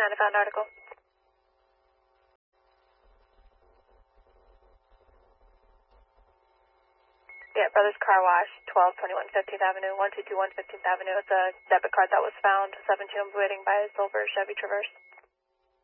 not a found article. Yeah, Brothers Car Wash, 1221 15th Avenue, 1221 15th Avenue. It's a debit card that was found, 7-2 waiting by a silver Chevy Traverse.